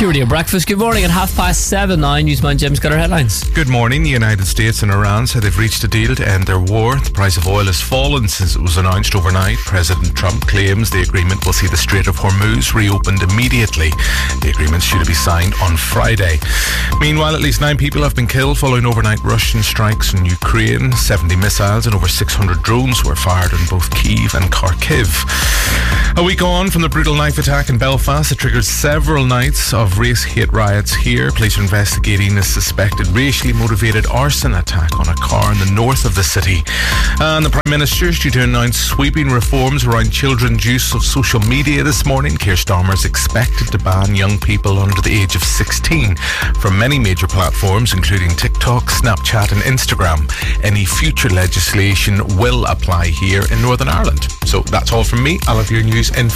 Pure Radio Breakfast. Good morning at 7:30 now. Newsman Jim's got our headlines. Good morning. The United States and Iran said they've reached a deal to end their war. The price of oil has fallen since it was announced overnight. President Trump claims the agreement will see the Strait of Hormuz reopened immediately. The agreement should be signed on Friday. Meanwhile, at least 9 people have been killed following overnight Russian strikes in Ukraine. 70 missiles and over 600 drones were fired in both Kyiv and Kharkiv. A week on from the brutal knife attack in Belfast, it triggered several nights of race hate riots here. Police are investigating a suspected racially motivated arson attack on a car in the north of the city. And the Prime Minister is due to announce sweeping reforms around children's use of social media this morning. Keir Starmer is expected to ban young people under the age of 16 from many major platforms, including TikTok, Snapchat and Instagram. Any future legislation will apply here in Northern Ireland. So that's all from me. I'll have your news in